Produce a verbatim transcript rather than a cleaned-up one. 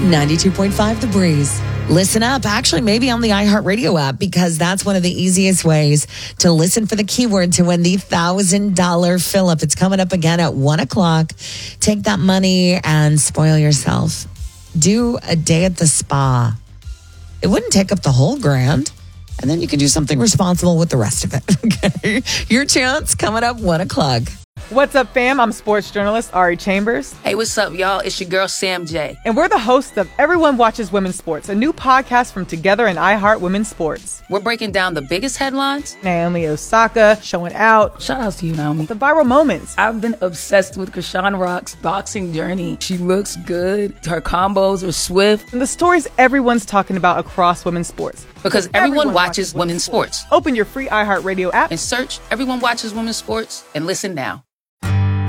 ninety-two point five The Breeze. Listen up, actually, maybe on the iHeartRadio app, because that's one of the easiest ways to listen for the keyword to win the one thousand dollars fill-up. It's coming up again at one o'clock. Take that money and spoil yourself. Do a day at the spa. It wouldn't take up the whole grand. And then you can do something responsible with the rest of it. Okay. Your chance coming up one o'clock. What's up, fam? I'm sports journalist Ari Chambers. Hey, what's up, y'all? It's your girl, Sam J. And we're the hosts of Everyone Watches Women's Sports, a new podcast from Together and iHeart Women's Sports. We're breaking down the biggest headlines. Naomi Osaka showing out. Shout out to you, Naomi. The viral moments. I've been obsessed with Krishan Rock's boxing journey. She looks good. Her combos are swift. And the stories everyone's talking about across women's sports. Because everyone, everyone watches, watches women's sports. sports. Open your free iHeartRadio app and search Everyone Watches Women's Sports and listen now.